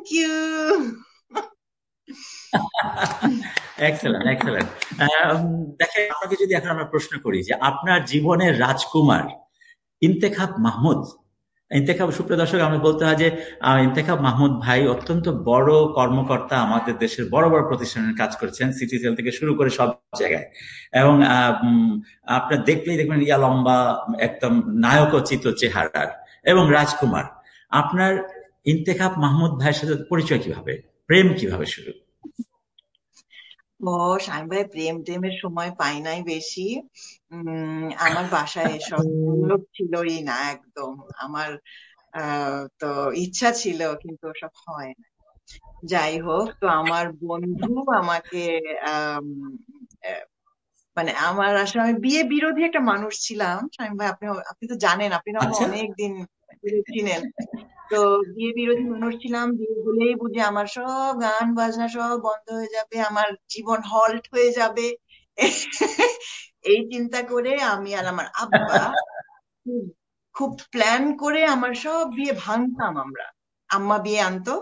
You. Excellent, excellent. দেখেন, আপনাকে যদি এখন আমরা প্রশ্ন করি যে আপনার জীবনের রাজকুমার ইন্তেখাব মাহমুদ, ইন্তেখাব, সুপ্রিয় দর্শক, আমরা বলতে হয় যে ইন্তেখাব মাহমুদ ভাই অত্যন্ত বড় কর্মকর্তা, আমাদের দেশের বড় বড় প্রতিষ্ঠানের কাজ করছেন, সিটি সেল থেকে শুরু করে সব জায়গায়। এবং আপনার দেখলেই দেখবেন ইয়া লম্বা, একদম নায়কোচিত চেহারার এবং রাজকুমার। আপনার ইন্তেখাব মাহমুদ ভাইয়ের সাথে পরিচয় কিভাবে, প্রেম কিভাবে শুরু? ও শামীম ভাই, প্রেম টেমের সময় পাই নাই বেশি। আমার বাসায় এসব লোক ছিলই না একদম। আমার তো ইচ্ছা ছিল, কিন্তু ওসব হয় না। যাই হোক, তো আমার বন্ধু আমাকে আম, আহ, মানে আমার আসলে, আমি বিয়ে বিরোধী একটা মানুষ ছিলাম শামীম ভাই। আপনি আপনি তো জানেন, আপনি তো আমাকে আচ্ছা। অনেক দিন ধরে চিনেন। তো বিয়ে বিরোধী মানুষ ছিলাম। বিয়ে হলেই বুঝি আমার সব গান বাজনা সব বন্ধ হয়ে যাবে, আমার জীবন হল্ট হয়ে যাবে। এই চিন্তা করে আমি আর আমার আব্বা খুব খুব প্ল্যান করে আমার সব বিয়ে ভাঙতাম আমরা। আম্মা বিয়ে আনতো।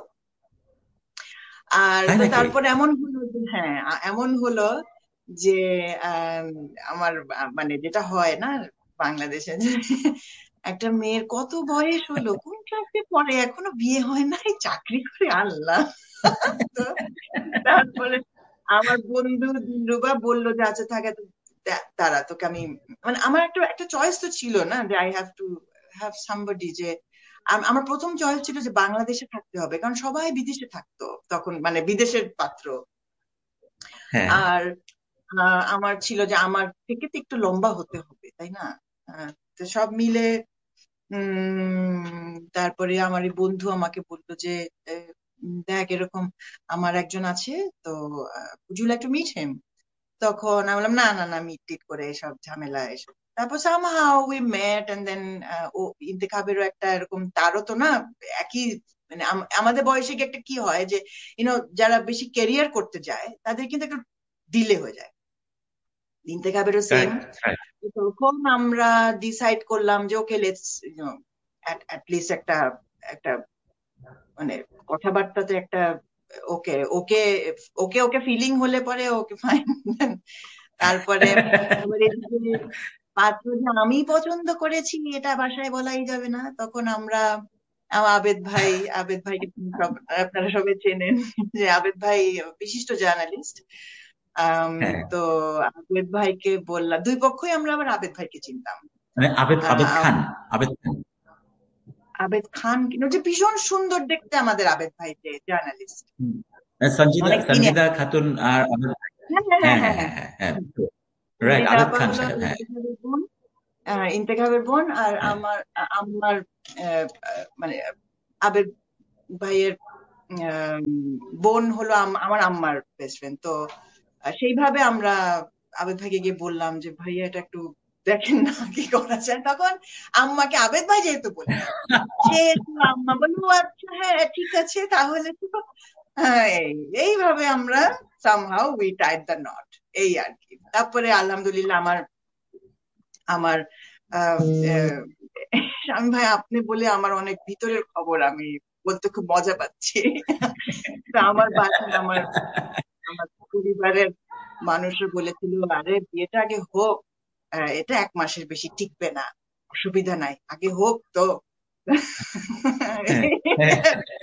আর তাই তো নাকি? তারপর এমন হলো যে, হ্যাঁ, এমন হলো যে আম, আমার মানে যেটা হয় না বাংলাদেশে, যে একটা মেয়ের কত বয়স হলো, কোন ক্লাসে পড়ে, এখনো বিয়ে হয় নাই, চাকরি করে, আল্লাহ। তো তারপরে আমার বন্ধু দিলরুবা বললো যে আচ্ছা থাকে, তারা তোকে আমি, মানে আমার একটা একটা চয়েস তো ছিল না, যে I have to have somebody, যে আমার প্রথম চয়েস ছিল যে বাংলাদেশে থাকতে হবে, কারণ সবাই বিদেশে থাকতো তখন, মানে বিদেশের পাত্র। হ্যাঁ। আর আমার ছিল যে আমার থেকে তো একটু লম্বা হতে হবে, তাই না? তো সব মিলে তারপরে আমার এই বন্ধু আমাকে বললো যে দেখ, এরকম আমার একজন আছে, তো would you like to meet him? তখন আমি বললাম না না না, মিট টিট করে এসব ঝামেলা এসব। তারপর somehow we met and then ও ইন্তেখাবেরও একটা এরকম, তারও তো না একই, মানে আমাদের বয়সে কি একটা কি হয় যে যারা বেশি ক্যারিয়ার করতে যায় তাদের কিন্তু একটু ডিলে হয়ে যায়। ইন্তেখাবেরও সেম। Right, right. তখন আমরা ডিসাইড করলাম যে ওকে, লেটস লিস্ট একটা একটা মানে কথাবার্তাতে একটা, ওকে ওকে ওকে ওকে ফিলিং হলে পরে ওকে ফাইন। তারপরে আবার এদিকে পাত্র যে আমি পছন্দ করেছি এটা বাসায় বলাই যাবে না। তখন আমরা আবেদ ভাই, আবেদ ভাইকে আপনারা সবাই চেনেন, যে আবেদ ভাই বিশিষ্ট জার্নালিস্ট। হ্যাঁ, তো আবেদ ভাইকে বললাম, দুই পক্ষই আমরা আবার আবেদ ভাইকে চিনতাম। মানে আবেদ, আবেদ আহ, খান, আবেদ খান। আবেদ খান কিন্তু যে ভীষণ সুন্দর দেখতে আমাদের আবেদ ভাই, যে জার্নালিস্ট, হুম। সঞ্জিদা, অনেক সিনিয়র। সঞ্জিদা খাতুন আর আবেদ। হ্যাঁ হ্যাঁ হ্যাঁ হ্যাঁ, হ্যাঁ, হ্যাঁ হ্যাঁ, হ্যাঁ। হ্যাঁ, হ্যাঁ। রাইট, সঞ্জিতা আবেদ আপা খান হলো সাহেব। হ্যাঁ, ইন্তেখাবের বোন। ইন্তেখাবের বোন। আর হ্যাঁ। আমার মানে আবেদ ভাইয়ের আম, বোন হলো আমার আম্মার বেস্ট ফ্রেন্ড। তো সেইভাবে আমরা আবেদ ভাইকে গিয়ে বললাম যে ভাইয়া এটা একটু দেখেন না, কি করা যায়। তখন আম্মাকে আবেদ ভাই যেহেতু বললেন, সেহেতু আম্মা বলল "ও আচ্ছা, হ্যাঁ ঠিক আছে তাহলে তো।" হ্যাঁ, এইভাবে আমরা somehow we Tide the not, এই আর কি। তারপরে আলহামদুলিল্লাহ আমার আমার আহ, আহ, স্বামী ভাই, আপনি বলে আমার অনেক ভিতরের খবর আমি বলতে খুব মজা পাচ্ছি। তো আমার বাসায় আমার আমার পরিবারের মানুষও বলেছিল, আরে বিয়েটা আগে হোক, এটা 1 মাসের বেশি টিকবে না, অসুবিধা নাই, আগে হোক তো। হ্যাঁ, হ্যাঁ।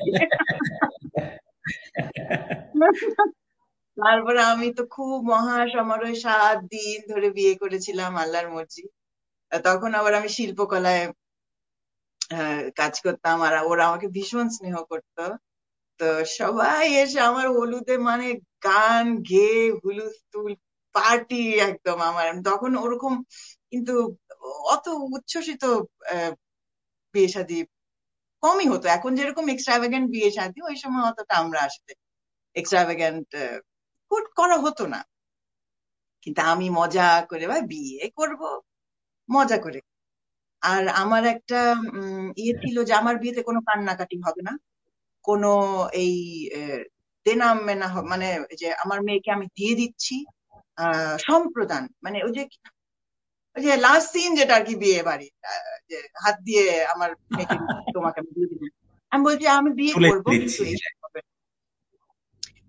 তারপরে আমি তো খুব মহা সমারোহে 7 দিন ধরে বিয়ে করেছিলাম, আল্লাহর মর্জি। তখন আবার আমি শিল্পকলায় কাজ করতাম, আর ওরা আমাকে ভীষণ স্নেহ করতো। তো সবাই এসে আমার হলুদে মানে গান গেয়ে হুলুস্থুল পার্টি একদম। আমার তখন ওরকম কিন্তু অত উচ্ছ্বসিত আহ, বিয়ে শাদী কমই হতো। এখন যেরকম এক্সট্রাভ্যাগেন্ট বিয়ে শাদী, ওই সময় অতটা আমরা আসলে এক্সট্রাভ্যাগেন্ট করা হতো না। কিন্তু আমি মজা করে ভাই বিয়ে করব, মজা করে। আর আমার একটা ইয়ে ছিল যে আমার বিয়েতে কোনো কান্নাকাটি হবে না, কোনো এই দেনা মেনা মানে যে আমার মেয়েকে আমি দিয়ে দিচ্ছি, সম্প্রদান, মানে ওই যে লাস্ট সিন যেটা আর কি বিয়ে বাড়ি, যে হাত দিয়ে আমার মেয়েকে তোমাকে আমি দিয়ে দিলাম। আমি বলছি আমি বিয়ে তুলে করব, কিন্তু দিচ্ছি। এইসব হবে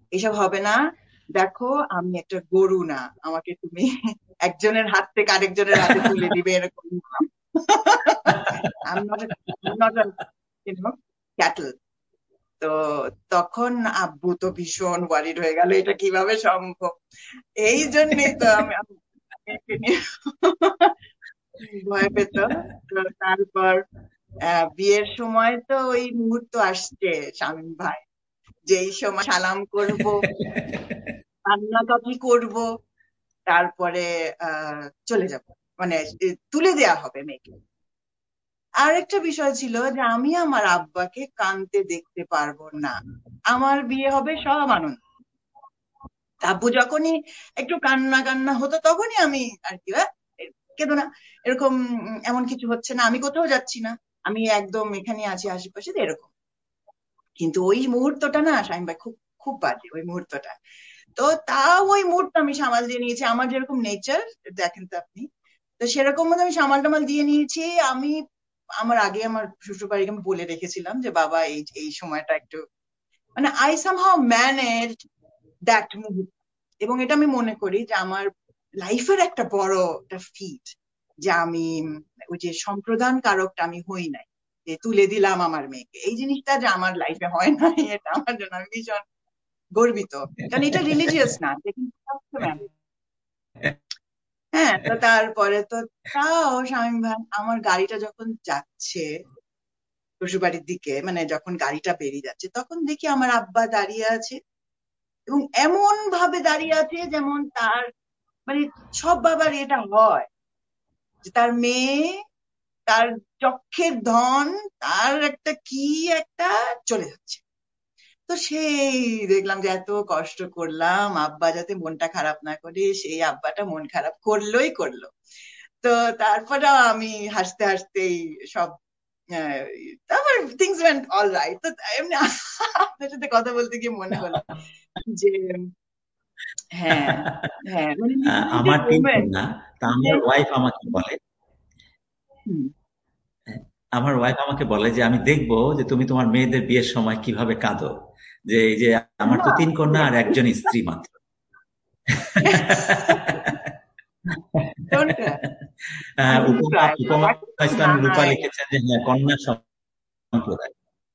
এসব হবে না, দেখো আমি একটা গরু না, আমাকে তুমি একজনের হাত থেকে আরেকজনের হাতে তুলে দিবে এরকম না। I'm not a, I'm not a, cattle. তো তখন আব্বু তো ভীষণ ওয়ারিড হয়ে গেল, এটা কিভাবে সম্ভব। এই জন্যই তো আমি মেয়েকে নিয়ে ভয় পেত। তো তারপর বিয়ের সময় তো ওই মুহূর্ত আসছে শামীম ভাই, যেই সময় সালাম করব, কান্নাকাটি করব, তারপরে চলে যাব, মানে তুলে দেয়া হবে মেয়েকে। আর একটা বিষয় ছিল যে আমি আমার আব্বাকে কাঁদতে দেখতে পারবো না। আমার বিয়ে হবে সব আনন্দ, আব্বু যখনই একটু কান্না কান্না হতো তখনই আমি আর কি, কেঁদো না এরকম, এমন কিছু হচ্ছে না, আমি কোথাও যাচ্ছি না, আমি একদম এখানে আছি আশেপাশে, এরকম। কিন্তু ওই মুহূর্তটা না শামীম ভাই খুব খুব বাজে ওই মুহূর্তটা। তো তাও ওই মুহূর্ত আমি সামাল দিয়ে নিয়েছি, আমার যেরকম নেচার দেখেন তো আপনি, তো সেরকম মতো আমি সামাল টামাল দিয়ে নিয়েছি। আমি আমার আগে আমার শ্বশুর বাড়িকে আমি বলে রেখেছিলাম যে বাবা এই এই সময়টা একটু, মানে আই সামহাউ ম্যানেজ দ্যাট মুহূর্ত। এবং এটা আমি মনে করি যে আমার লাইফের একটা বড় একটা ফিট, যে আমি ওই যে সম্প্রদান কারকটা আমি হই নাই, যে তুলে দিলাম আমার মেয়েকে, এই জিনিসটা যে আমার লাইফে হয় নাই, এটা আমার জন্য আমি ভীষণ গর্বিত। কারণ এটা রিলিজিয়াস না, এটা কিন্তু ম্যারেজ। হ্যাঁ, তো তারপরে তো তাও শামীম ভাই আমার গাড়িটা যখন যাচ্ছে শ্বশুরবাড়ির দিকে, মানে যখন গাড়িটা বেরিয়ে যাচ্ছে, তখন দেখি আমার আব্বা দাঁড়িয়ে আছে, এবং এমন ভাবে দাঁড়িয়ে আছে যেমন তার, মানে সব বাবার এটা হয় যে তার মেয়ে, তার চক্ষের ধন, তার একটা কি একটা চলে যাচ্ছে। তো সেই দেখলাম যে এত কষ্ট করলাম আব্বা যাতে মনটা খারাপ না করে, সেই আব্বাটা মন খারাপ করলোই করলো। তো তারপরে আমি হাসতে হাসতেই সব, আহ, তারপর থিংস ওয়েন্ট অল রাইট। তো এমনি আপনার সাথে কথা বলতে গিয়ে মনে হলো যে হ্যাঁ, হ্যাঁ, মানে আমার liberated তিন women, কন্যা, তা আমার ওয়াইফ আমাকে বলে, হুম, আমার ওয়াইফ আমাকে বলে যে আমি দেখবো যে তুমি তোমার মেয়েদের বিয়ের সময় কিভাবে কাঁদো, যে এই যে আমার তো তিন কন্যা আর একজন স্ত্রী মাত্র। don't আমি উপমা প্রায় উপমা ইসলাম রূপা নাই। লিখেছেন যে হ্যাঁ, কন্যা সম্প্রদায়।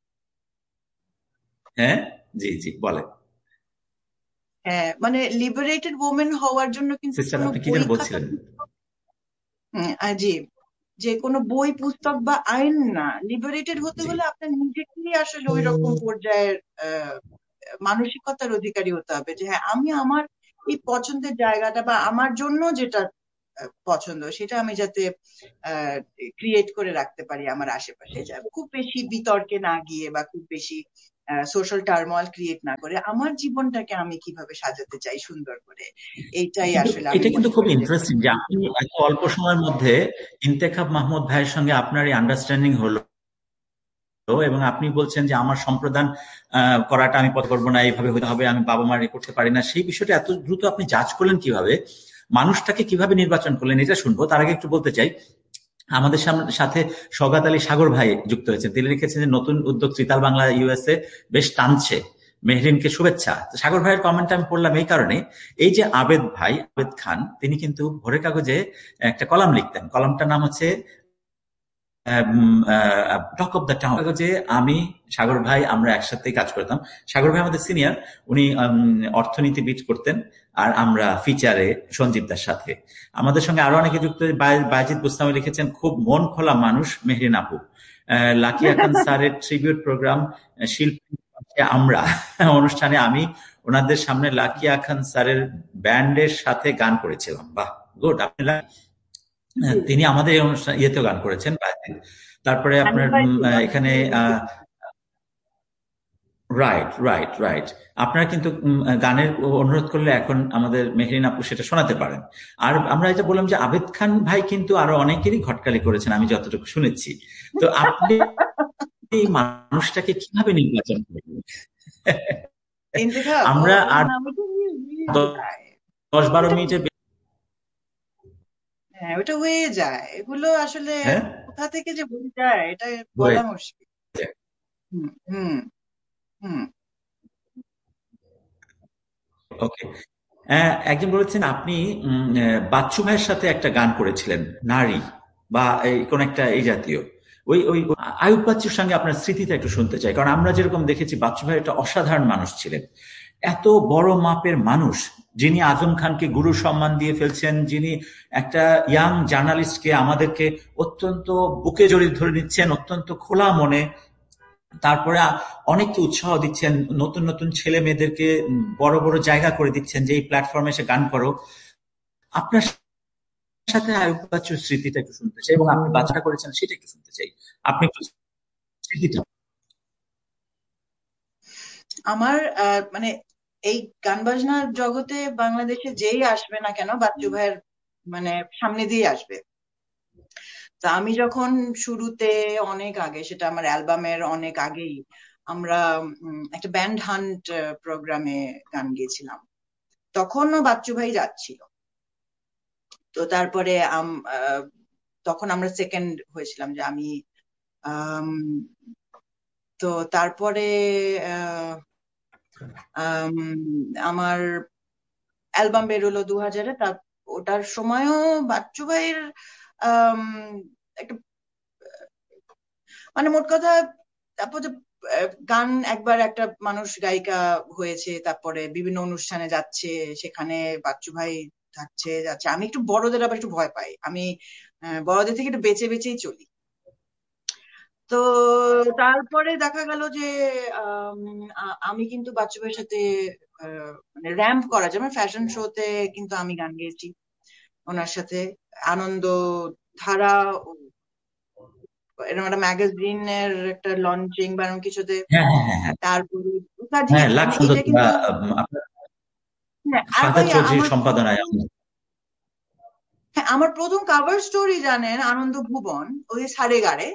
হ্যাঁ, জি জি বলে। হ্যাঁ, মানে লিবারেটেড ওমেন হওয়ার জন্য কিন্তু সিস্টার কোনো আপনি কি বই যেন খাতা, বলছিলেন? জি, যে কোনো বই পুস্তক বা আইন না, লিবারেটেড হতে জি হলে আপনার নিজেকেই আসলে ওই রকম পর্যায়ের মানসিকতার অধিকারী হতে হবে, যে হ্যাঁ আমি আমার এই পছন্দের জায়গাটা বা আমার জন্য যেটা পছন্দ সেটা আমি যাতে ক্রিয়েট করে রাখতে পারি আমার আশেপাশে, যা খুব বেশি বিতর্কে না গিয়ে বা খুব বেশি সোশ্যাল টার্মোয়াল ক্রিয়েট না করে আমার জীবনটাকে আমি কিভাবে সাজাতে চাই সুন্দর করে, এইটাই কিন্তু আসলে আমি এটা কিন্তু মনে খুব করি যে ইন্টারেস্টিং যে আপনি এত অল্প সময়ের মধ্যে ইন্তেখাব মাহমুদ ভাইয়ের সঙ্গে আপনার এই আন্ডারস্ট্যান্ডিং হলো, এবং আপনি বলছেন যে আমার সম্প্রদান করাটা আমি পছন্দ করবো না, এইভাবে হতে হবে, আমি বাবা মার করতে পারি না, সেই বিষয়টা এত দ্রুত আপনি জাজ করলেন কিভাবে, মানুষটাকে কিভাবে নির্বাচন করলেন, এটা শুনবো। তার আগে একটু বলতে চাই, আমাদের সাথে সওগাত আলী সাগর ভাই যুক্ত হয়েছেন। তিনি লিখেছেন যে নতুন উদ্যোগ ত্রিতাল বাংলা ইউএসএ বেশ টানছে, মেহরিনকে শুভেচ্ছা। সাগর ভাইয়ের কমেন্ট আমি পড়লাম এই কারণে, এই যে আবেদ ভাই, আবেদ খান, তিনি কিন্তু ভোরের কাগজে একটা কলাম লিখতেন, কলামটার নাম হচ্ছে টক অফ দ্য টাউন। যে আমি, সাগর ভাই আমরা একসাথেই কাজ করতাম। সাগর ভাই আমাদের সিনিয়র, উনি অর্থনীতিবিদ করতেন, আর আমরা ফিচারে সঞ্জীব দার সাথে। আমাদের সঙ্গে আরো অনেকে যুক্ত, বায়েজিদ বুস্তামি লিখেছেন খুব মন খোলা মানুষ মেহরিন আপু। লাকিয়া খান স্যারের ট্রিবিউট প্রোগ্রাম শিল্পী আমরা অনুষ্ঠানে আমি ওনাদের সামনে লাকিয়া খান স্যারের ব্যান্ডের সাথে গান করেছিলাম। বাহ, গুড। আপনি তিনি আমাদের এই অনুষ্ঠান ইয়েতেও গান করেছেন। তারপরে আপনার এখানে রাইট রাইট রাইট, আপনারা কিন্তু গানের অনুরোধ করলে এখন আমাদের মেহরিন আপু সেটা শোনাতে পারেন। আর আমরা এটা বললাম যে আবেদ খান ভাই কিন্তু আরো অনেকেরই ঘটকালি করেছেন আমি যতটুকু শুনেছি। তো আপনি এই মানুষটাকে কিভাবে নির্বাচন করবেন? ইন্তেখাব, আমরা আর না, ওটা হয়ে যায়, 10-12 মিনিটের হ্যাঁ ওটা হয়ে যায়, এগুলো আসলে হ্যাঁ কোথা থেকে যে বলে যায় এটা হয়ে বলা মুশকিল। হুম, হুম, হুম, ওকে। একজন বলেছেন আপনি বাচ্চু ভাইয়ের সাথে একটা গান করেছিলেন, নারী বা কোন একটা এই জাতীয়। ওই ওই আয়ুব বাচ্চুর সঙ্গে আপনার স্মৃতিটা একটু শুনতে চাই, কারণ আমরা যেরকম দেখেছি বাচ্চু ভাই একটা অসাধারণ মানুষ ছিলেন, এত বড় মাপের মানুষ, যিনি আজম খানকে গুরু সম্মান দিয়ে ফেলছেন, যিনি একটা ইয়াং জার্নালিস্টকে আমাদেরকে অত্যন্ত বুকে জড়িয়ে ধরে নিচ্ছেন অত্যন্ত খোলা মনে, তারপরে অনেককে উৎসাহ দিচ্ছেন, নতুন নতুন ছেলে মেয়েদেরকে বড় বড় জায়গা করে দিচ্ছেন যে এই প্ল্যাটফর্মে এসে গান করো। আপনার সাথে আয়ুব বাচ্চুর স্মৃতিটা একটু শুনতে চাই, এবং আপনি বাচ্চা করেছেন সেটা একটু শুনতে চাই। আপনি একটু স্মৃতিটা। আমার মানে এই গান বাজনার জগতে বাংলাদেশে যেই আসবে না কেন বাচ্চু ভাইয়ের মানে সামনে দিয়ে আসবে। তা আমি যখন শুরুতে অনেক আগে, সেটা আমার অ্যালবামের অনেক আগেই, আমরা একটা ব্যান্ড হান্ট প্রোগ্রামে গান গেয়েছিলাম, তখনও বাচ্চু ভাই যাচ্ছিল। তো তারপরে তখন আমরা সেকেন্ড হয়েছিলাম, যে আমি আম, তো তারপরে আমার অ্যালবাম বেরোলো 2000-এ। ওটার সময়ও বাচ্চু ভাইয়ের আম, একটা মানে মোট কথা, তারপর যে গান একবার একটা মানুষ গায়িকা হয়েছে, তারপরে বিভিন্ন অনুষ্ঠানে যাচ্ছে, সেখানে বাচ্চু ভাই থাকছে যাচ্ছে। আমি একটু বড়দের আবার একটু ভয় পাই, আমি বড়দের থেকে একটু বেঁচে বেঁচেই চলি। তো তারপরে দেখা গেল যে আম, আমি কিন্তু বাচ্চু ভাইয়ের সাথে মানে র্যাম্প করা, যেমন ফ্যাশন শোতে কিন্তু আমি গান গেয়েছি ওনার সাথে। আনন্দ ধারা, এরকম একটা ম্যাগাজিনের একটা লঞ্চিং বা এরকম কিছুতে। হ্যাঁ হ্যাঁ হ্যাঁ হ্যাঁ তারপরে হ্যাঁ, একাধিক, লাখ মানে সুন্দর এটা কিন্তু আপনার হ্যাঁ। আর ফাহাদ ভাইয়া চৌধুরীর আমার সম্পাদনায়। প্রথম, হ্যাঁ আমার প্রথম কাভার স্টোরি জানেন আনন্দ ভুবন, ওই সারে গাড়ে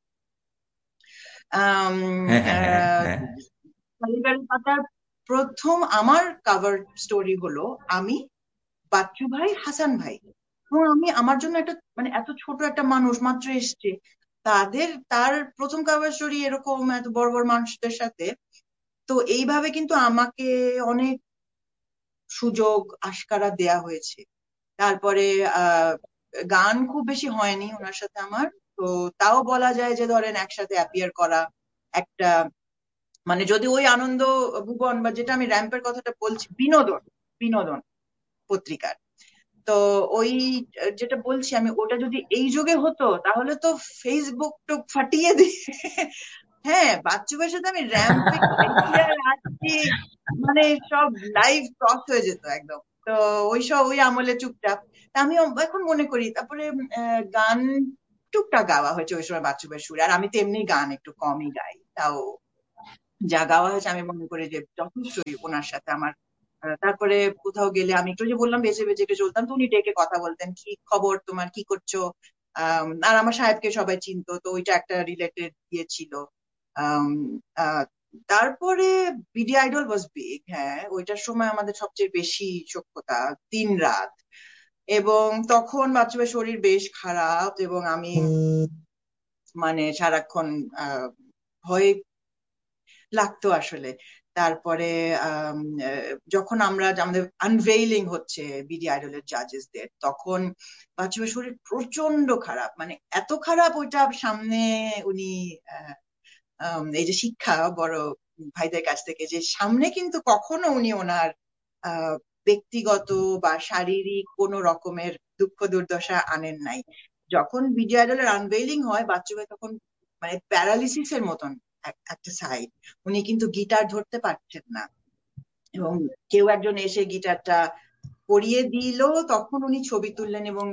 আহ হ্যাঁ হ্যাঁ হ্যাঁ হ্যাঁ সারে গাড়ে পাতার প্রথম আমার কাভার স্টোরি হলো আমি, বাচ্চু ভাই, হাসান ভাই। এবং আমি, আমার জন্য একটা মানে এত ছোট একটা মানুষ মাত্র এসছে, তার প্রথম কাভার স্টোরি এরকম এত বড় বড় মানুষদের সাথে। তো এইভাবে কিন্তু আমাকে অনেক সুযোগ আশকারা দেয়া হয়েছে। তারপরে আহ গান খুব বেশি হয়নি ওনার সাথে আমার। তো তাও বলা যায় যে ধরেন একসাথে অ্যাপিয়ার করা একটা, মানে যদি ওই আনন্দ ভুবন বা যেটা আমি র্যাম্পের কথাটা বলছি, বিনোদন বিনোদন পত্রিকার, তো ওই যেটা বলছি আমি, ওটা যদি এই যুগে হতো তাহলে তো ফেসবুক তো ফাটিয়ে দিয়ে হ্যাঁ, বাচ্চু ভাইয়ের সাথে আমি র্যাম্পে গেছি আর আসছি, মানে সব লাইভ ক্রস হয়ে যেত একদম। তো ওই আমলে চুপচাপ। তা আমি এখন মনে করি, তারপরে গান টুকটাক গাওয়া হয়েছে ওই সময় বাচ্চু ভাইয়ের সুরে, আর আমি তো এমনি গান একটু কমই গাই, তাও যা গাওয়া হয়েছে আমি মনে করি যে যথেষ্টই ওনার সাথে আমার। তারপরে কোথাও গেলে আমি একটু যে বললাম বেঁচে বেঁচে একটু চলতাম, তো উনি ডেকে কথা বলতেন, কি খবর তোমার, কি করছো। আর আমার সাহেবকে সবাই চিনতো, তো ওইটা একটা রিলেটেড ইয়ে ছিল। আম, আহ, তারপরে বিডি আইডল ওয়াজ বিগ, হ্যাঁ ওইটার সময় আমাদের সবচেয়ে বেশি সখ্যতা, 3 রাত। এবং তখন বাচ্চা শরীর বেশ খারাপ, এবং আমি মানে সারাক্ষণ ভয় লাগতো আসলে। তারপরে যখন আমাদের আনভেইলিং হচ্ছে বিডি আইডলের জাজেসদের, তখন বাচ্চুর শরীর প্রচন্ড খারাপ, মানে এত খারাপ ওইটা সামনে উনি এই যে শিক্ষা বড় ভাইদের কাছ থেকে, যে সামনে কিন্তু কখনো উনি ওনার আহ ব্যক্তিগত বা শারীরিক কোনো রকমের দুঃখ দুর্দশা আনেন নাই। যখন বিডি আইডলের আনভেইলিং হয় বাচ্চু ভাই তখন মানে প্যারালিসিসের মতন একটা সাইড, উনি কিন্তু গিটার ধরতে পারছেন না, এবং কেউ একজন এসে গিটারটা পরিয়ে দিল, তখন উনি ছবি তুললেন। এবং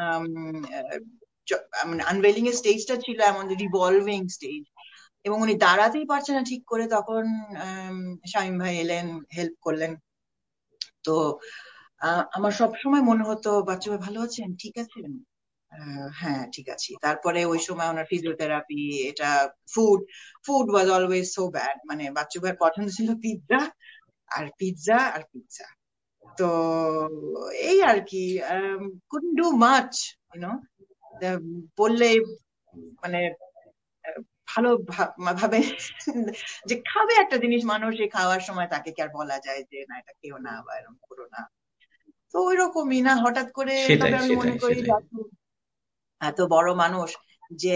আনভেলিং এর স্টেজটা ছিল এমন রিভলভিং স্টেজ, এবং উনি দাঁড়াতেই পারছেন না ঠিক করে, তখন শামীম ভাই এলেন, হেল্প করলেন। তো আমার সব সময় মনে হতো বাচ্চা ভাই ভালো আছেন, ঠিক আছেন। হ্যাঁ ঠিক আছে। তারপরে ওই সময় ওনার ফিজিওথেরাপি, এটা food food was always so bad, মানে বাচ্চু ভাইয়ের পছন্দ ছিল পিৎজা আর পিৎজা আর পিৎজা। তো এই আর কি, couldn't do much, you know, বললে মানে ভালো ভাবে যে খাবে একটা জিনিস, মানুষ খাওয়ার সময় তাকে কি আর বলা যায় যে না এটা কেউ না বা এরকম করো না। তো ওই রকমই না হঠাৎ করে। সেটাই তবে আমি মনে সেটাই করি সেটাই। এত বড় মানুষ যে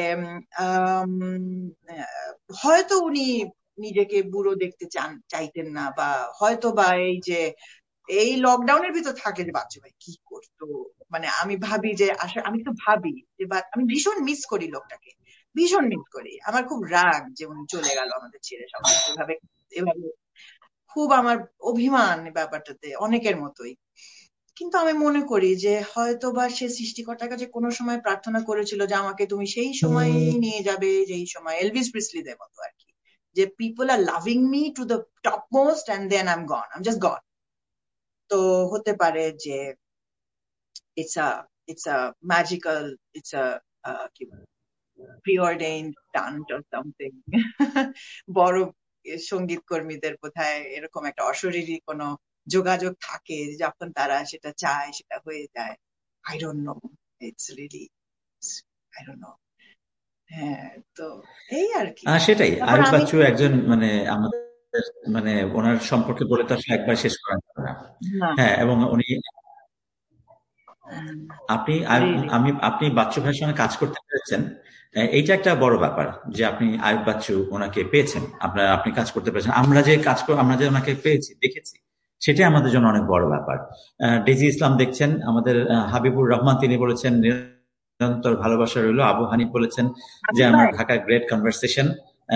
হয়তো উনি নিজেকে বুড়ো দেখতে চাইতেন না, বা হয়তো বা এই যে এই লকডাউনের ভিতর থাকে যে বাচ্চা ভাই কি করতো, মানে আমি ভাবি যে আসলে আমি তো ভাবি যে আমি ভীষণ মিস করি লোকটাকে, ভীষণ মিস করি। আমার খুব রাগ যে উনি চলে গেল আমাদের ছেড়ে সবাই এভাবে এভাবে, খুব আমার অভিমান ব্যাপারটাতে অনেকের মতোই। কিন্তু আমি মনে করি যে হয়তো বা সে সৃষ্টিকর্তার কাছে কোনো সময় প্রার্থনা করেছিল যে আমাকে তুমি সেই সময় নিয়ে যাবে যেই সময় এলভিস প্রিসলিদের মতো আর কি, যে people R loving me to the top most and then I am gone, I am just গন। তো হতে পারে যে it's a magical, it's a কি প্রিঅর্ডেইনড টান্ট অর সামথিং। বড় সঙ্গীত কর্মীদের বোধহয় এরকম একটা অশরীরী কোনো যোগাযোগ থাকে, যখন তারা সেটা চায় সেটা হয়ে যায়। I don't know, it's really I don't know. হ্যাঁ, তো এই আর কি। সেটাই, তারপর আয়ুব আমি বাচ্চু একজন মানে আমাদের মানে ওনার সম্পর্কে বলে তো আসলে একবার শেষ করা যাবে না। না হ্যাঁ, এবং উনি আপনি রিয়েলি আপনি বাচ্চু ভাইয়ের সঙ্গে কাজ করতে পেরেছেন, এইটা একটা বড় ব্যাপার যে আপনি আয়ুব বাচ্চু ওনাকে পেয়েছেন, আপনি কাজ করতে পেরেছেন। আমরা যে ওনাকে পেয়েছি দেখেছি, সেটাই আমাদের জন্য অনেক বড় ব্যাপার। ডেজি ইসলাম দেখছেন, আমাদের হাবিবুর রহমান তিনি বলেছেন নিরন্তর ভালোবাসা রইল। আবু হানিফ বলেছেন যে হাবিব আমার ভাই। Dhaka great conversation.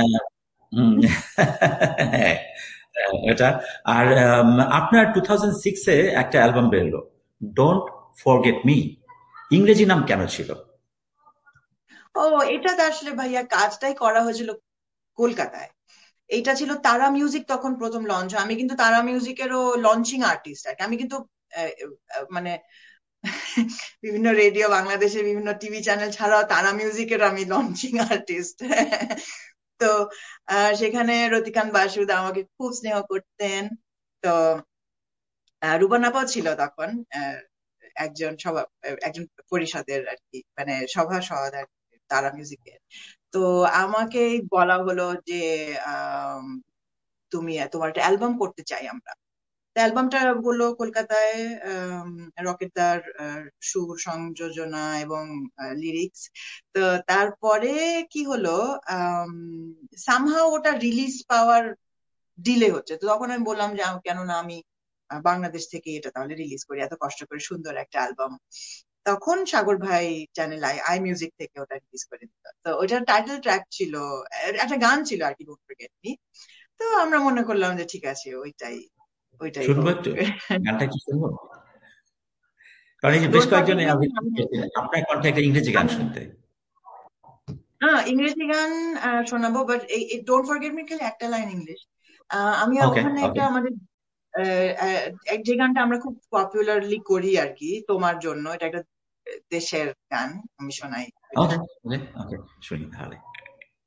হ্যাঁ, এটা। আর আপনার 2006-এ একটা অ্যালবাম বেরোলো, ডোন্ট ফরগেট মি। ইংরেজি নাম কেন ছিল? ও, এটা তো আসলে ভাইয়া কাজটাই করা হয়েছিল কলকাতায়। এইটা ছিল তারা মিউজিক, তখন প্রথম লঞ্চ হয়। আমি কিন্তু তারা মিউজিকেরও লঞ্চিং আর্টিস্ট আর কি। আমি কিন্তু মানে বিভিন্ন রেডিও, বাংলাদেশের বিভিন্ন টিভি চ্যানেল ছাড়াও তারা মিউজিকের আমি লঞ্চিং আর্টিস্ট। তো সেখানে রতিকান বাসুদ আমাকে খুব স্নেহ করতেন। তো রুবান আপাও ছিল তখন একজন পরিষদের আর কি, মানে সভাসদ আর কি তারা মিউজিকের। তো আমাকে বলা হলো যে আম, তোমার একটা অ্যালবাম করতে চাই আমরা। অ্যালবামটা বললো কলকাতায়, রকেটদার সুর সংযোজনা এবং লিরিক্স। তো তারপরে কি হলো, সামহাও ওটা রিলিজ পাওয়ার ডিলে হচ্ছে। তো তখন আমি বললাম যে কেন না আমি বাংলাদেশ থেকে এটা তাহলে রিলিজ করি, এত কষ্ট করে সুন্দর একটা অ্যালবাম। তখন সাগর ভাই চ্যানেল আই আই মিউজিক থেকে ওটা রিলিজ করে দিত। তো ওটার টাইটেল ট্র্যাক ছিল, একটা গান ছিল আর কি, ডোন্ট ফরগেট মি। তো আমরা মনে করলাম যে ঠিক আছে ওইটাই ওইটাই শুনবো হোক। একটু, গানটা একটু শুনবো, কারণ এই যে বেশ ডোন্ট কয়েকজন ফরগেট মি আপনার কণ্ঠে একটা ইংরেজি গান আমি শুনতে। ইংরেজি গান শোনাবো, বাট এই ডোন্ট ফরগেট মি খালি একটা লাইন ইংলিশ। আমি ওকে ওখানে ওকে একটা আমাদের যে গানটা আমরা খুব পপুলারলি করি আর কি, তোমার জন্য, এটা একটা দেশের গান, আমি শোনাই এটা। ওকে ওকে ওকে, শুনি তাহলে।